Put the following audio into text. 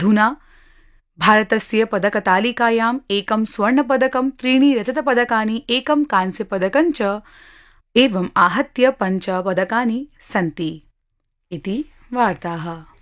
अधुना भारतस्य पदकतालिकायाम् 1 स्वर्णपदकं, 3 रजतपदकानि, 1 कांस्यपदकं च एवम् आहत्य 5 पदकानि सन्ति इति वार्ताः।